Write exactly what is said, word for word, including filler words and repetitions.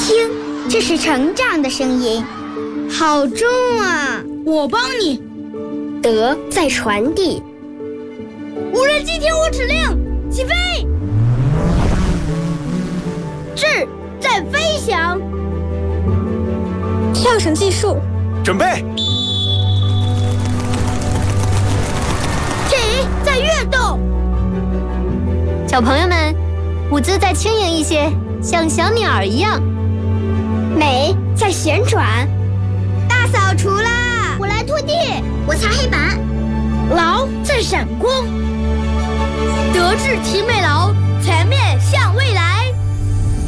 听，这是成长的声音，好重啊！ 我帮你。 德在传递。 无人机听我指令，起飞。智在飞翔。 跳绳计数， 准备。 体在跃动。 小朋友们，舞姿再轻盈一些，像小鸟一样。 美在旋转。 大扫除啦！ 我来拖地， 我擦黑板。 劳在闪光。德智体美劳，全面